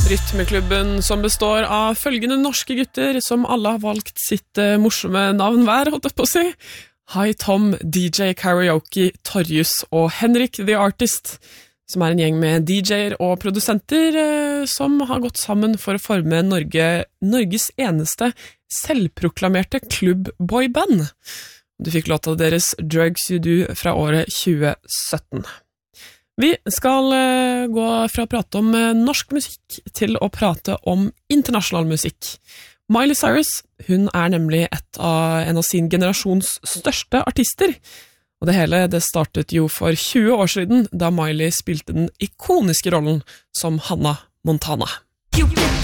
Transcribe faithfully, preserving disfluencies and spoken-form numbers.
Rytmeklubben som består av følgende norske gutter som alle har valgt sitt eh, morsomme navn hver, holdt jeg på å si. Hi Tom, D J Karaoke, Torjus og Henrik The Artist, som er en gjeng med D J-er og produsenter eh, som har gått sammen for å forme Norge, Norges eneste selvproklamerte klubb-boyband. Du fikk låta deres Drugs You Do fra året tjue sytten. Vi skal uh, gå fra å prate om uh, norsk musikk til å prate om internasjonal musikk. Miley Cyrus, hun er nemlig et av, en av sin generasjons største artister. Og det hele det startet jo for tjue år siden, da Miley spilte den ikoniske rollen som Hannah Montana. You